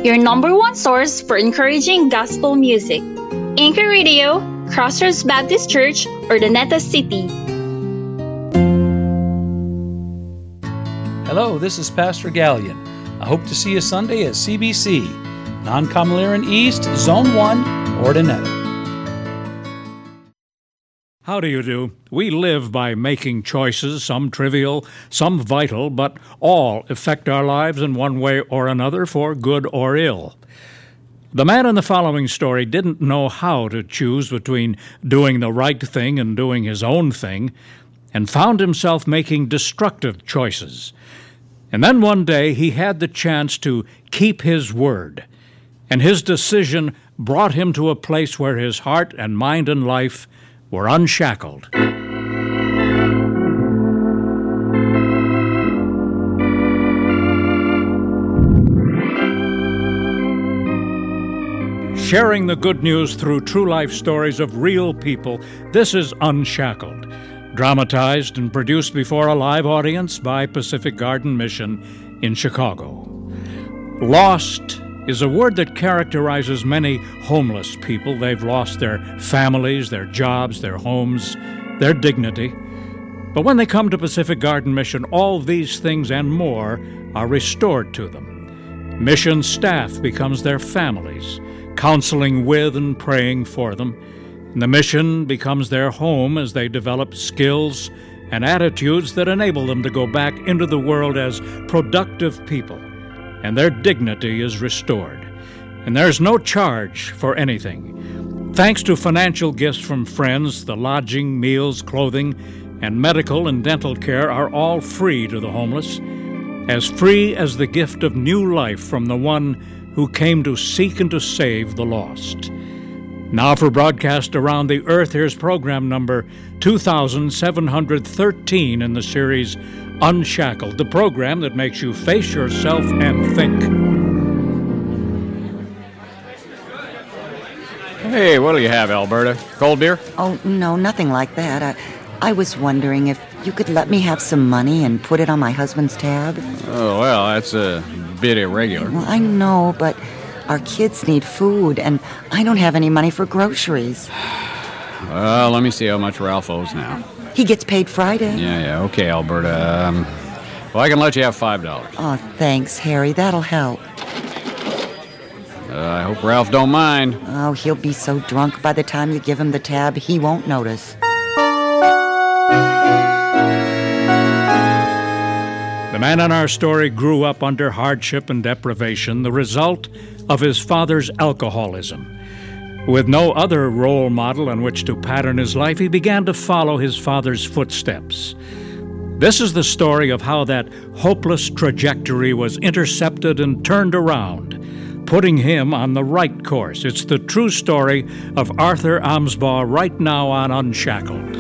your number one source for encouraging gospel music. Anchor Radio, Crossroads Baptist Church, or the Neta City. Hello, this is Pastor Gallion. I hope to see you Sunday at CBC, Non-Comaliran East, Zone 1, Ordinetta. How do you do? We live by making choices, some trivial, some vital, but all affect our lives in one way or another for good or ill. The man in the following story didn't know how to choose between doing the right thing and doing his own thing, and found himself making destructive choices. And then one day he had the chance to keep his word, and his decision brought him to a place where his heart and mind and life were unshackled. Sharing the good news through true life stories of real people, this is Unshackled, dramatized and produced before a live audience by Pacific Garden Mission in Chicago. Lost is a word that characterizes many homeless people. They've lost their families, their jobs, their homes, their dignity. But when they come to Pacific Garden Mission, all these things and more are restored to them. Mission staff becomes their families, counseling with and praying for them. And the mission becomes their home as they develop skills and attitudes that enable them to go back into the world as productive people. And their dignity is restored. And there's no charge for anything. Thanks to financial gifts from friends, the lodging, meals, clothing, and medical and dental care are all free to the homeless, as free as the gift of new life from the one who came to seek and to save the lost. Now for broadcast around the earth, here's program number 2713 in the series Unshackled, the program that makes you face yourself and think. Hey, what do you have, Alberta? Cold beer? Oh, no, nothing like that. I was wondering if you could let me have some money and put it on my husband's tab. Oh, well, that's a bit irregular. Well, I know, but our kids need food, and I don't have any money for groceries. Well, let me see how much Ralph owes now. He gets paid Friday. Yeah, okay, Alberta. Well, I can let you have $5. Oh, thanks, Harry. That'll help. I hope Ralph don't mind. Oh, he'll be so drunk by the time you give him the tab, he won't notice. The man in our story grew up under hardship and deprivation, the result of his father's alcoholism. With no other role model on which to pattern his life, he began to follow his father's footsteps. This is the story of how that hopeless trajectory was intercepted and turned around, putting him on the right course. It's the true story of Arthur Amsbaugh right now on Unshackled.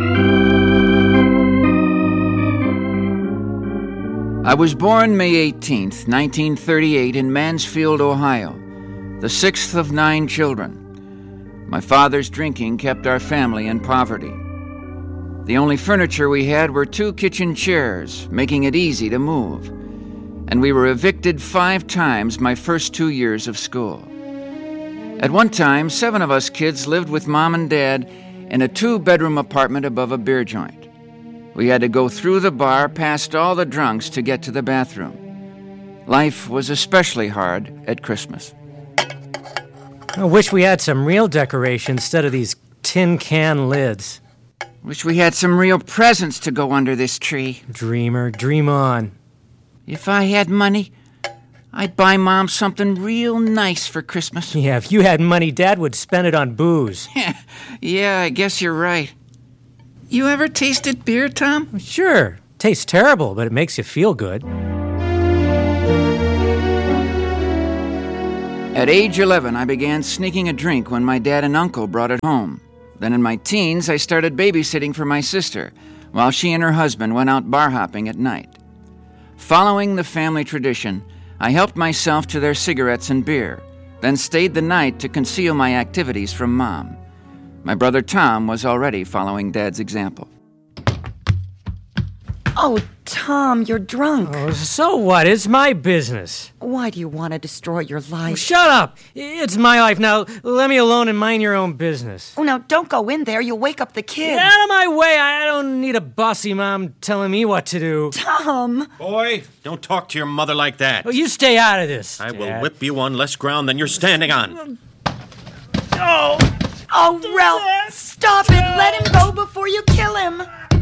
I was born May 18th, 1938 in Mansfield, Ohio, the sixth of 9 children. My father's drinking kept our family in poverty. The only furniture we had were 2 kitchen chairs, making it easy to move. And we were evicted 5 times my first 2 years of school. At one time, 7 of us kids lived with Mom and Dad in a 2-bedroom apartment above a beer joint. We had to go through the bar past all the drunks to get to the bathroom. Life was especially hard at Christmas. I wish we had some real decoration instead of these tin can lids. Wish we had some real presents to go under this tree. Dreamer, dream on. If I had money, I'd buy Mom something real nice for Christmas. Yeah, if you had money, Dad would spend it on booze. Yeah, I guess you're right. You ever tasted beer, Tom? Sure. Tastes terrible, but it makes you feel good. At age 11, I began sneaking a drink when my dad and uncle brought it home. Then in my teens, I started babysitting for my sister, while she and her husband went out bar hopping at night. Following the family tradition, I helped myself to their cigarettes and beer, then stayed the night to conceal my activities from Mom. My brother Tom was already following Dad's example. Oh, Tom, you're drunk. Oh, so what? It's my business. Why do you want to destroy your life? Oh, shut up. It's my life. Now, let me alone and mind your own business. Oh, now, don't go in there. You'll wake up the kids. Get out of my way. I don't need a bossy mom telling me what to do. Tom! Boy, don't talk to your mother like that. Oh, you stay out of this, I Dad. will whip you on less ground than you're standing on. Oh! Oh, Ralph, stop it! Let him go before you kill him!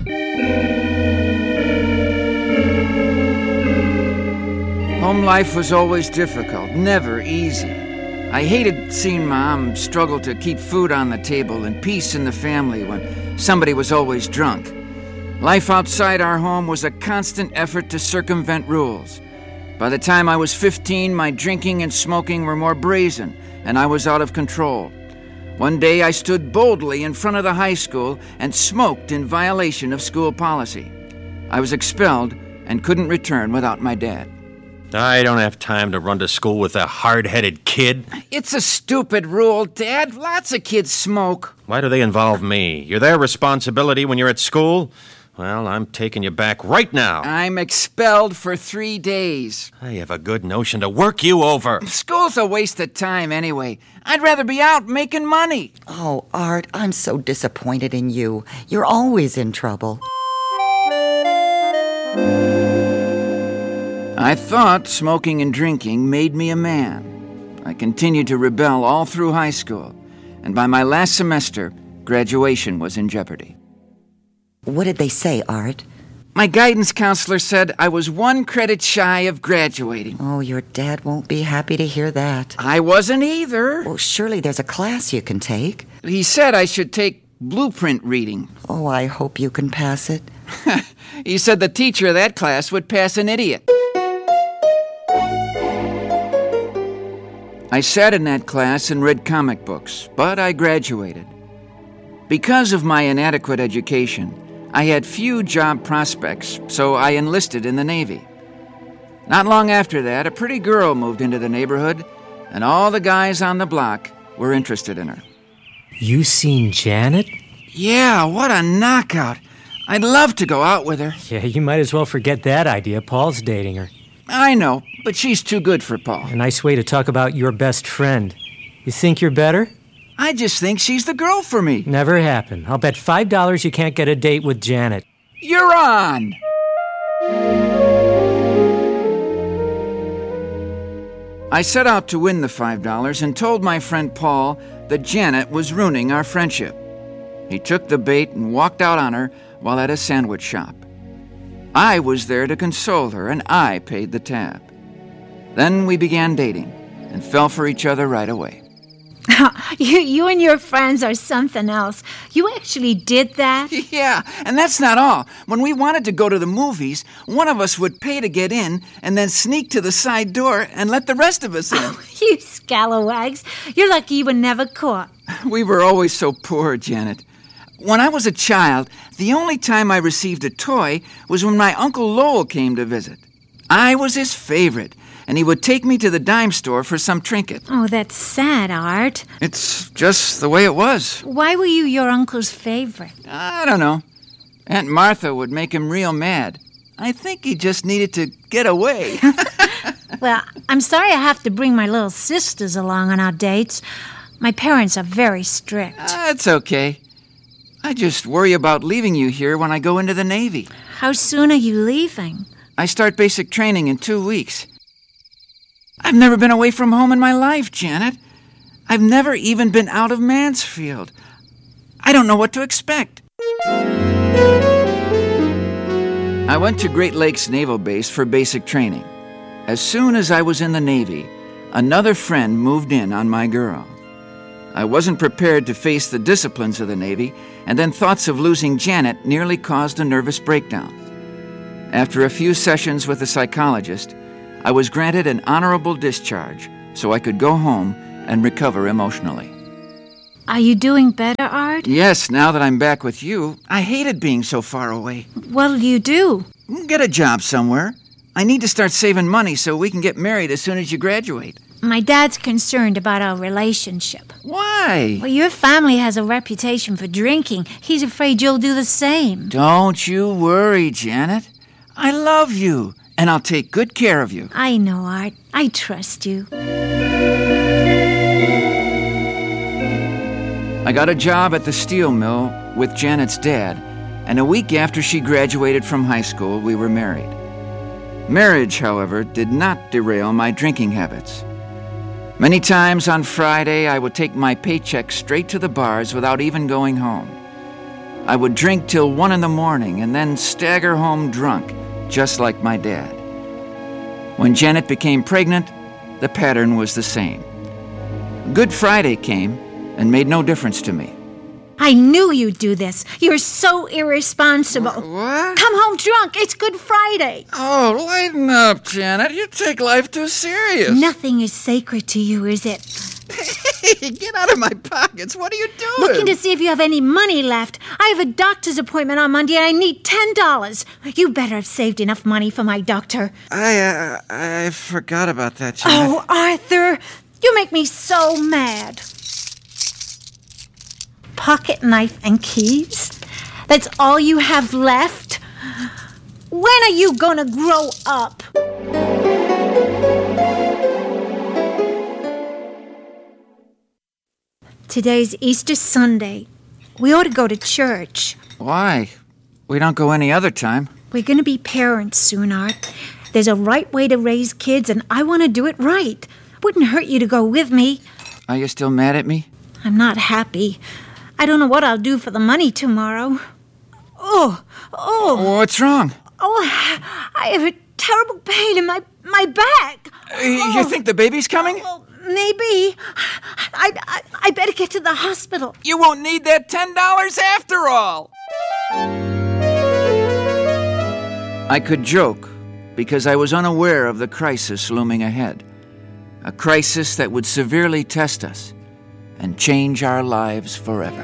Home life was always difficult, never easy. I hated seeing Mom struggle to keep food on the table and peace in the family when somebody was always drunk. Life outside our home was a constant effort to circumvent rules. By the time I was 15, my drinking and smoking were more brazen, and I was out of control. One day I stood boldly in front of the high school and smoked in violation of school policy. I was expelled and couldn't return without my dad. I don't have time to run to school with a hard-headed kid. It's a stupid rule, Dad. Lots of kids smoke. Why do they involve me? You're their responsibility when you're at school? Well, I'm taking you back right now. I'm expelled for 3 days. I have a good notion to work you over. School's a waste of time anyway. I'd rather be out making money. Oh, Art, I'm so disappointed in you. You're always in trouble. I thought smoking and drinking made me a man. I continued to rebel all through high school, and by my last semester, graduation was in jeopardy. What did they say, Art? My guidance counselor said I was 1 credit shy of graduating. Oh, your dad won't be happy to hear that. I wasn't either. Well, surely there's a class you can take. He said I should take blueprint reading. Oh, I hope you can pass it. He said the teacher of that class would pass an idiot. I sat in that class and read comic books, but I graduated. Because of my inadequate education, I had few job prospects, so I enlisted in the Navy. Not long after that, a pretty girl moved into the neighborhood, and all the guys on the block were interested in her. You seen Janet? Yeah, what a knockout. I'd love to go out with her. Yeah, you might as well forget that idea. Paul's dating her. I know, but she's too good for Paul. A nice way to talk about your best friend. You think you're better? I just think she's the girl for me. Never happened. I'll bet $5 you can't get a date with Janet. You're on! I set out to win the $5 and told my friend Paul that Janet was ruining our friendship. He took the bait and walked out on her while at a sandwich shop. I was there to console her, and I paid the tab. Then we began dating and fell for each other right away. You and your friends are something else. You actually did that? Yeah, and that's not all. When we wanted to go to the movies, one of us would pay to get in and then sneak to the side door and let the rest of us in. You scalawags. You're lucky you were never caught. We were always so poor, Janet. When I was a child, the only time I received a toy was when my Uncle Lowell came to visit. I was his favorite, and he would take me to the dime store for some trinket. Oh, that's sad, Art. It's just the way it was. Why were you your uncle's favorite? I don't know. Aunt Martha would make him real mad. I think he just needed to get away. Well, I'm sorry I have to bring my little sisters along on our dates. My parents are very strict. It's okay. I just worry about leaving you here when I go into the Navy. How soon are you leaving? I start basic training in 2 weeks. I've never been away from home in my life, Janet. I've never even been out of Mansfield. I don't know what to expect. I went to Great Lakes Naval Base for basic training. As soon as I was in the Navy, another friend moved in on my girl. I wasn't prepared to face the disciplines of the Navy, and then thoughts of losing Janet nearly caused a nervous breakdown. After a few sessions with a psychologist, I was granted an honorable discharge so I could go home and recover emotionally. Are you doing better, Art? Yes, now that I'm back with you. I hated being so far away. What'll you do? Get a job somewhere. I need to start saving money so we can get married as soon as you graduate. My dad's concerned about our relationship. Why? Well, your family has a reputation for drinking. He's afraid you'll do the same. Don't you worry, Janet. I love you, and I'll take good care of you. I know, Art. I trust you. I got a job at the steel mill with Janet's dad, and a week after she graduated from high school, we were married. Marriage, however, did not derail my drinking habits. Many times on Friday, I would take my paycheck straight to the bars without even going home. I would drink till 1 a.m. and then stagger home drunk, just like my dad. When Janet became pregnant, the pattern was the same. Good Friday came and made no difference to me. I knew you'd do this. You're so irresponsible. What? Come home drunk. It's Good Friday. Oh, lighten up, Janet. You take life too serious. Nothing is sacred to you, is it? Hey, get out of my pockets. What are you doing? Looking to see if you have any money left. I have a doctor's appointment on Monday and I need $10. You better have saved enough money for my doctor. I forgot about that, Janet. Oh, Arthur, you make me so mad. Pocket knife and keys? That's all you have left? When are you gonna grow up? Today's Easter Sunday. We ought to go to church. Why? We don't go any other time. We're gonna be parents soon, Art. There's a right way to raise kids, and I want to do it right. Wouldn't hurt you to go with me. Are you still mad at me? I'm not happy. I don't know what I'll do for the money tomorrow. Oh. What's wrong? Oh, I have a terrible pain in my back. You think the baby's coming? Oh, maybe. I better get to the hospital. You won't need that $10 after all. I could joke because I was unaware of the crisis looming ahead. A crisis that would severely test us and change our lives forever.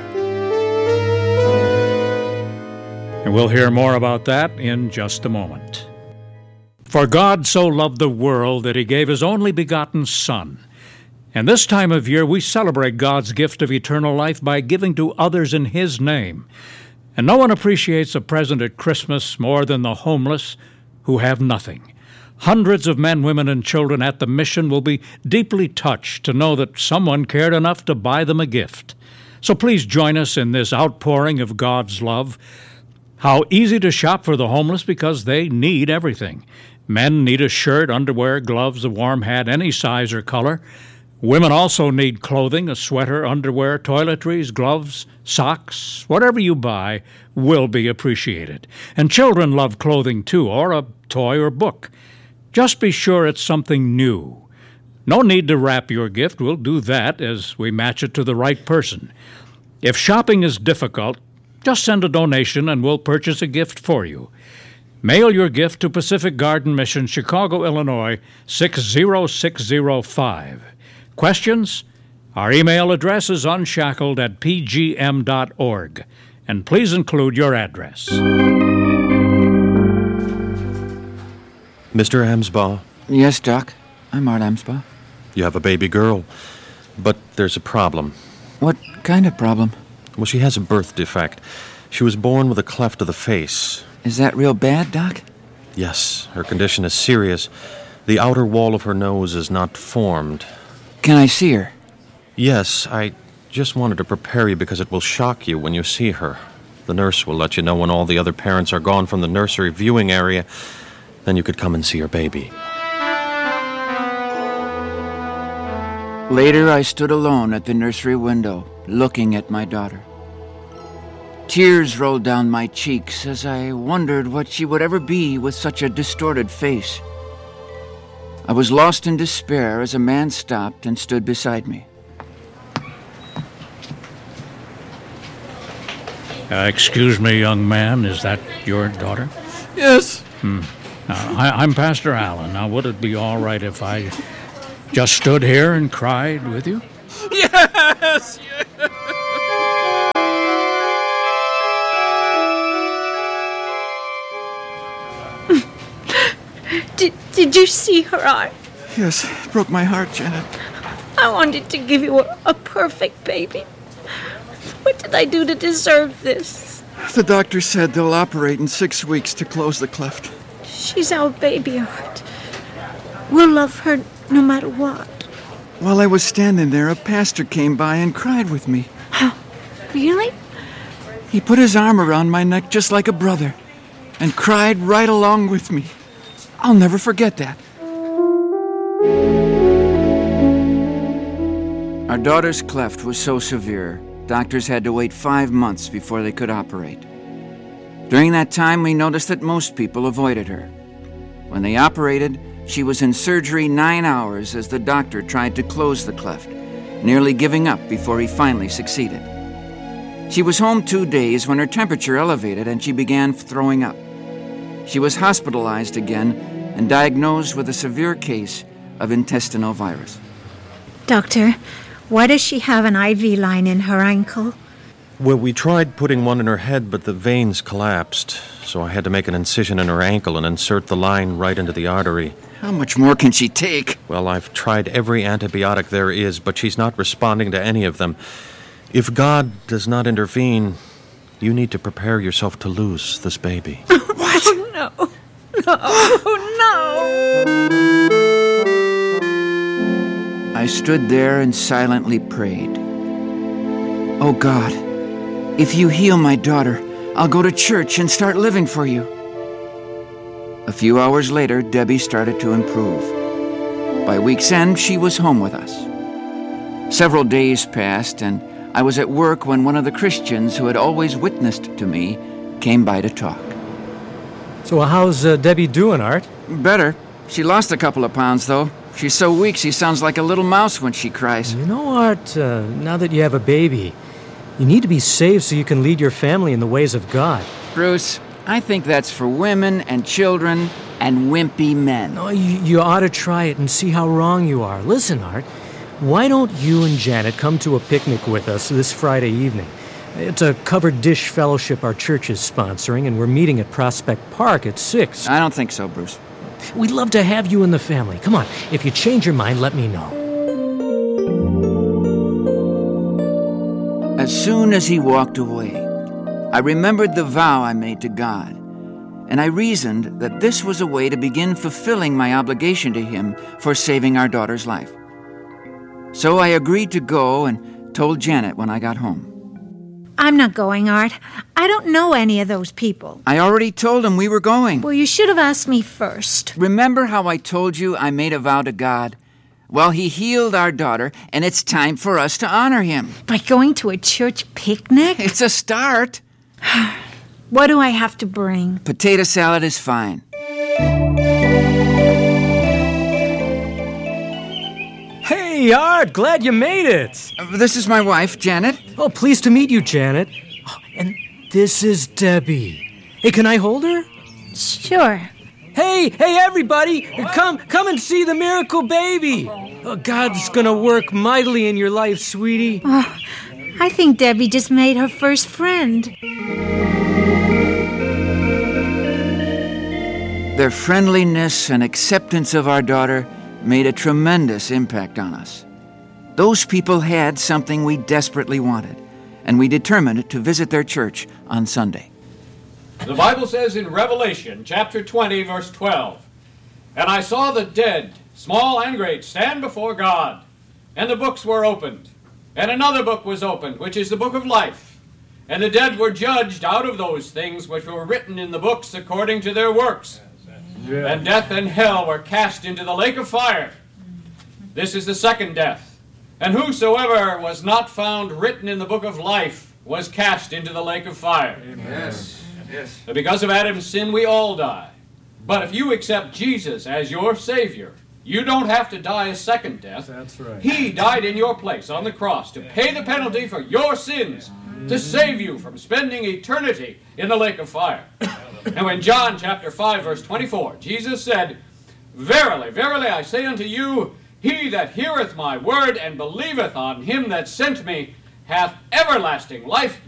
And we'll hear more about that in just a moment. For God so loved the world that he gave his only begotten Son. And this time of year we celebrate God's gift of eternal life by giving to others in his name. And no one appreciates a present at Christmas more than the homeless who have nothing. Hundreds of men, women, and children at the mission will be deeply touched to know that someone cared enough to buy them a gift. So please join us in this outpouring of God's love. How easy to shop for the homeless because they need everything. Men need a shirt, underwear, gloves, a warm hat, any size or color. Women also need clothing, a sweater, underwear, toiletries, gloves, socks. Whatever you buy will be appreciated. And children love clothing too, or a toy or book. Just be sure it's something new. No need to wrap your gift. We'll do that as we match it to the right person. If shopping is difficult, just send a donation and we'll purchase a gift for you. Mail your gift to Pacific Garden Mission, Chicago, Illinois, 60605. Questions? Our email address is unshackled@pgm.org. And please include your address. Mr. Amsbaugh, Yes, Doc. I'm Art Amsbaugh. you have a baby girl, but there's a problem. What kind of problem? Well, she has a birth defect. She was born with a cleft of the face. Is that real bad, Doc? Yes, her condition is serious. The outer wall of her nose is not formed. Can I see her? Yes, I just wanted to prepare you because it will shock you when you see her. The nurse will let you know when all the other parents are gone from the nursery viewing area. Then you could come and see your baby. Later, I stood alone at the nursery window, looking at my daughter. Tears rolled down my cheeks as I wondered what she would ever be with such a distorted face. I was lost in despair as a man stopped and stood beside me. Excuse me, young man, is that your daughter? Yes. I'm Pastor Allen. Now, would it be all right if I just stood here and cried with you? Yes! Did you see her, Art? Yes, it broke my heart, Janet. I wanted to give you a perfect baby. What did I do to deserve this? The doctor said they'll operate in 6 weeks to close the cleft. She's our baby, Art. We'll love her no matter what. While I was standing there, a pastor came by and cried with me. Really? He put his arm around my neck just like a brother and cried right along with me. I'll never forget that. Our daughter's cleft was so severe, doctors had to wait 5 months before they could operate. During that time, we noticed that most people avoided her. When they operated, she was in surgery 9 hours as the doctor tried to close the cleft, nearly giving up before he finally succeeded. She was home 2 days when her temperature elevated and she began throwing up. She was hospitalized again and diagnosed with a severe case of intestinal virus. Doctor, why does she have an IV line in her ankle? Well, we tried putting one in her head, but the veins collapsed, so I had to make an incision in her ankle and insert the line right into the artery. How much more can she take? Well, I've tried every antibiotic there is, but she's not responding to any of them. If God does not intervene, you need to prepare yourself to lose this baby. What? No. I stood there and silently prayed. Oh God, if you heal my daughter, I'll go to church and start living for you. A few hours later, Debbie started to improve. By week's end, she was home with us. Several days passed, and I was at work when one of the Christians who had always witnessed to me came by to talk. So how's Debbie doing, Art? Better. She lost a couple of pounds, though. She's so weak she sounds like a little mouse when she cries. You know, Art, now that you have a baby, you need to be saved so you can lead your family in the ways of God. Bruce, I think that's for women and children and wimpy men. No, you ought to try it and see how wrong you are. Listen, Art, why don't you and Janet come to a picnic with us this Friday evening? It's a covered dish fellowship our church is sponsoring, and we're meeting at Prospect Park at 6. I don't think so, Bruce. We'd love to have you in the family. Come on, if you change your mind, let me know. As soon as he walked away, I remembered the vow I made to God, and I reasoned that this was a way to begin fulfilling my obligation to him for saving our daughter's life. So I agreed to go and told Janet when I got home. I'm not going, Art. I don't know any of those people. I already told him we were going. Well, you should have asked me first. Remember how I told you I made a vow to God? Well, he healed our daughter, and it's time for us to honor him. By going to a church picnic? It's a start. What do I have to bring? Potato salad is fine. Hey, Art, glad you made it. This is my wife, Janet. Oh, pleased to meet you, Janet. Oh, and this is Debbie. Hey, can I hold her? Sure. Hey, everybody! Come and see the miracle baby. Oh, God's gonna work mightily in your life, sweetie. Oh, I think Debbie just made her first friend. Their friendliness and acceptance of our daughter made a tremendous impact on us. Those people had something we desperately wanted, and we determined to visit their church on Sunday. The Bible says in Revelation, chapter 20, verse 12, "And I saw the dead, small and great, stand before God, and the books were opened. And another book was opened, which is the book of life. And the dead were judged out of those things which were written in the books according to their works. And death and hell were cast into the lake of fire. This is the second death. And whosoever was not found written in the book of life was cast into the lake of fire." Yes. Because of Adam's sin, we all die. But if you accept Jesus as your Savior, you don't have to die a second death. That's right. He died in your place on the cross to pay the penalty for your sins, to save you from spending eternity in the lake of fire. And when John chapter 5, verse 24, Jesus said, "Verily, verily, I say unto you, he that heareth my word and believeth on him that sent me hath everlasting life,